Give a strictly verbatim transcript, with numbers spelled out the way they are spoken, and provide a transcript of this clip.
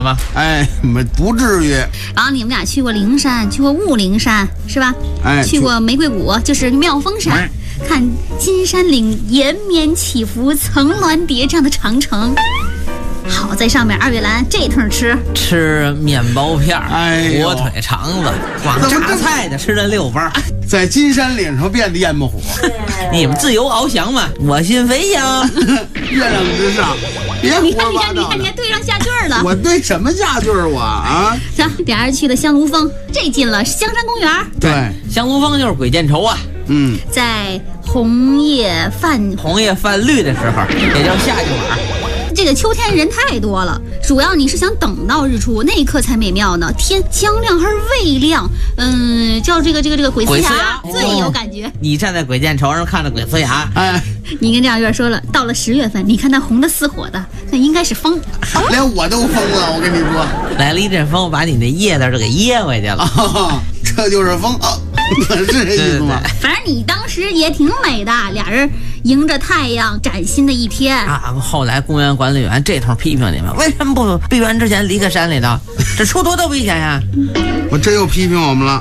吗？ 哎，没不至于。 然后你们俩去过灵山，去过雾灵山是吧？ 哎， 去过玫瑰谷，就是妙峰山，看金山岭延绵起伏、层峦叠嶂的长城。好在上面二月兰这通吃吃面包片儿、 哎、 火腿肠子，光榨菜的吃了六包， 在金山岭上变得烟不火。 你们自由翱翔嘛，我心飞翔， 月亮之上。别你看，你看，你看，你还对上下句了。 我对什么下句我啊？ 行，俩人去的香炉峰，这进了香山公园。 对， 香炉峰就是鬼见愁啊。 嗯， 在红叶泛红叶泛绿的时候，也叫夏季晚。 这个秋天人太多了，主要你是想等到日出那一刻才美妙呢。天将亮还是未亮？嗯，叫这个这个这个鬼呲牙最有感觉。 你站在鬼见愁上看着鬼呲牙， 哎， 你跟这样月说了，到了十月份，你看它红的似火的，那应该是风。 连我都疯了，我跟你说， 来了一阵风，把你那叶子都给噎回去了。 哦、这就是风啊，是这意思吗？ 反正你当时也挺美的，俩人迎着太阳崭新的一天啊。后来公园管理员这头批评你们，为什么不闭园之前离开山里头？这出多大危险呀！ 我真又批评我们了。